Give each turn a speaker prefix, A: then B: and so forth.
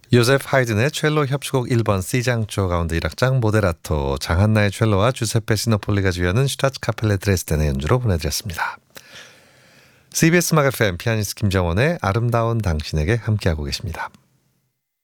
A: 요세프 하이든의 첼로 협주곡 1번 C장조 가운데 1악장 모데라토, 장한나의 첼로와 주세페 시노폴리가 주연은 슈타츠 카펠레 드레스덴의 연주로 보내드렸습니다. CBS 음악 FM 피아니스트 김정원의 아름다운 당신에게 함께하고 계십니다.